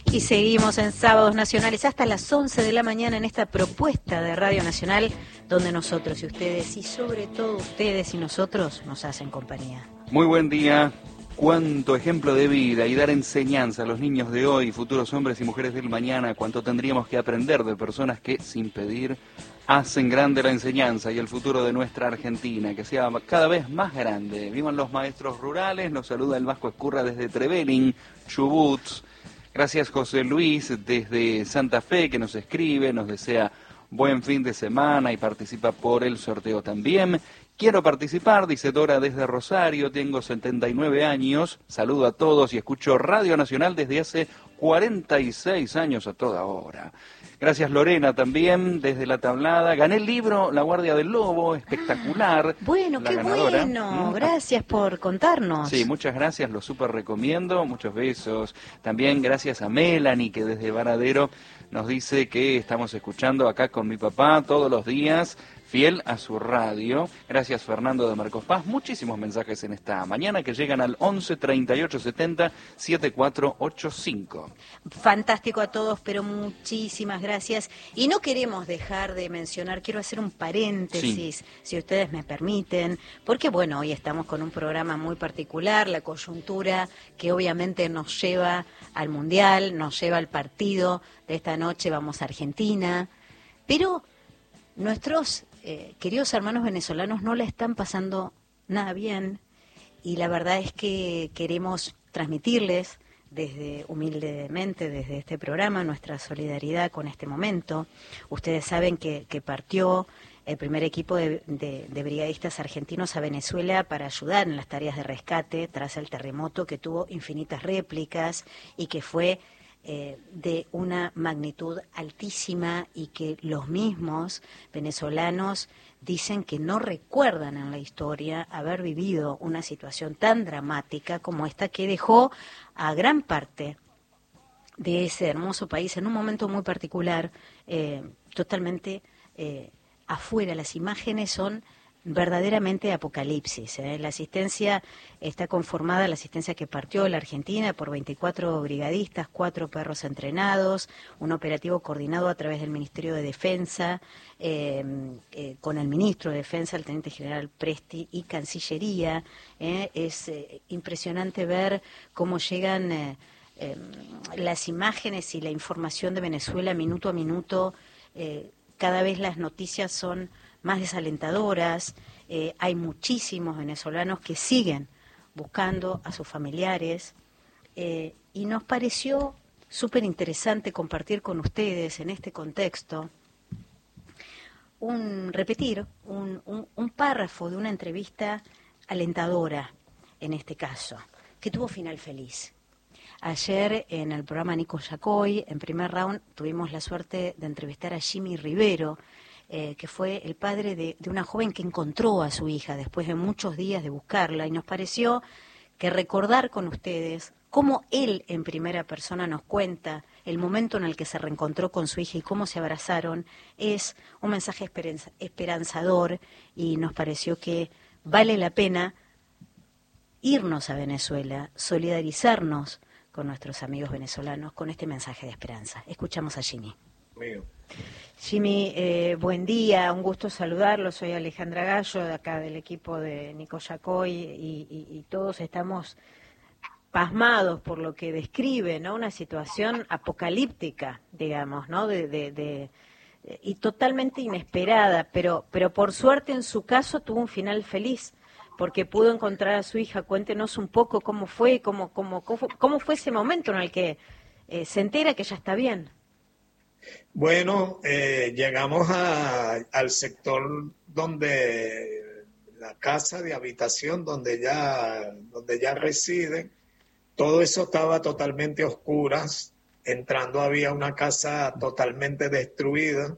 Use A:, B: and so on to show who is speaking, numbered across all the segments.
A: Y seguimos en Sábados Nacionales hasta las 11 de la mañana en esta propuesta de Radio Nacional, donde nosotros y ustedes, y sobre todo ustedes y nosotros, nos hacen compañía.
B: Muy buen día. Cuánto ejemplo de vida y dar enseñanza a los niños de hoy, futuros hombres y mujeres del mañana, cuánto tendríamos que aprender de personas que, sin pedir, hacen grande la enseñanza y el futuro de nuestra Argentina, que sea cada vez más grande. Vivan los maestros rurales, nos saluda el Vasco Escurra desde Trevelin, Chubut. Gracias José Luis desde Santa Fe, que nos escribe, nos desea buen fin de semana y participa por el sorteo también. Quiero participar, dice Dora desde Rosario, tengo 79 años, saludo a todos y escucho Radio Nacional desde hace 46 años a toda hora. Gracias Lorena también, desde La Tablada. Gané el libro La Guardia del Lobo, espectacular.
A: Bueno, qué
B: ganadora.
A: bueno, gracias por contarnos.
B: Sí, muchas gracias, lo súper recomiendo, muchos besos. También gracias a Melanie, que desde Varadero nos dice que estamos escuchando acá con mi papá todos los días, fiel a su radio. Gracias Fernando de Marcos Paz. Muchísimos mensajes en esta mañana que llegan al 11 38 70 7485.
A: Fantástico a todos, pero muchísimas gracias. Y no queremos dejar de mencionar, quiero hacer un paréntesis, si ustedes me permiten, porque bueno, hoy estamos con un programa muy particular, la coyuntura que obviamente nos lleva al Mundial, nos lleva al partido de esta noche, vamos a Argentina, pero nuestros queridos hermanos venezolanos no la están pasando nada bien y la verdad es que queremos transmitirles humildemente desde este programa nuestra solidaridad con este momento. Ustedes saben que partió el primer equipo de brigadistas argentinos a Venezuela para ayudar en las tareas de rescate tras el terremoto que tuvo infinitas réplicas y que fue de una magnitud altísima y que los mismos venezolanos dicen que no recuerdan en la historia haber vivido una situación tan dramática como esta que dejó a gran parte de ese hermoso país en un momento muy particular, totalmente afuera. Las imágenes son verdaderamente apocalipsis. La asistencia está conformada, la asistencia que partió la Argentina por 24 brigadistas, 4 perros entrenados, un operativo coordinado a través del Ministerio de Defensa, con el Ministro de Defensa, el Teniente General Presti y Cancillería. Es impresionante ver cómo llegan las imágenes y la información de Venezuela minuto a minuto. Cada vez las noticias son más desalentadoras. Hay muchísimos venezolanos que siguen buscando a sus familiares y nos pareció súper interesante compartir con ustedes en este contexto repetir un párrafo de una entrevista alentadora, en este caso, que tuvo final feliz. Ayer en el programa Nico Yacoy, en primer round, tuvimos la suerte de entrevistar a Jimmy Rivero, que fue el padre de una joven que encontró a su hija después de muchos días de buscarla, y nos pareció que recordar con ustedes cómo él en primera persona nos cuenta el momento en el que se reencontró con su hija y cómo se abrazaron, es un mensaje esperanzador, y nos pareció que vale la pena irnos a Venezuela, solidarizarnos con nuestros amigos venezolanos con este mensaje de esperanza. Escuchamos a Jimmy. Jimmy, buen día, un gusto saludarlo. Soy Alejandra Gallo, de acá del equipo de Nico Yacoy, y todos estamos pasmados por lo que describe, ¿no? Una situación apocalíptica, digamos, ¿no? Y totalmente inesperada, pero por suerte en su caso tuvo un final feliz, porque pudo encontrar a su hija. Cuéntenos un poco cómo fue ese momento en el que se entera que ya está bien.
C: Bueno, llegamos al sector donde la casa de habitación donde ya residen. Todo eso estaba totalmente a oscuras. Entrando había una casa totalmente destruida.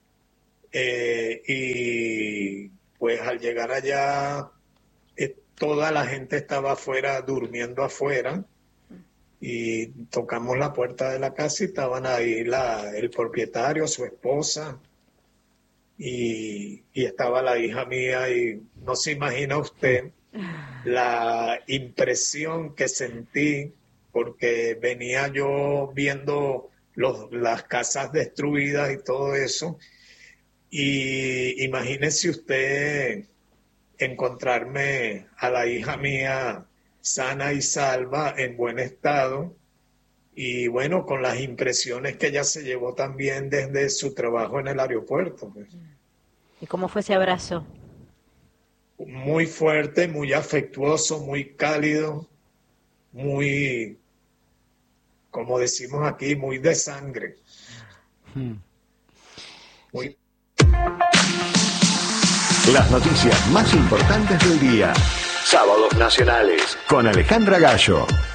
C: Y pues al llegar allá, toda la gente estaba afuera, durmiendo afuera. Y tocamos la puerta de la casa y estaban ahí el propietario, su esposa, y estaba la hija mía, y no se imagina usted la impresión que sentí porque venía yo viendo las casas destruidas y todo eso. Y imagínese usted encontrarme a la hija mía sana y salva, en buen estado, y bueno, con las impresiones que ella se llevó también desde su trabajo en el aeropuerto.
A: ¿Y cómo fue ese abrazo?
C: Muy fuerte, muy afectuoso, muy cálido, muy, como decimos aquí, muy de sangre. Muy...
D: Las noticias más importantes del día. Sábados Nacionales con Alejandra Gallo.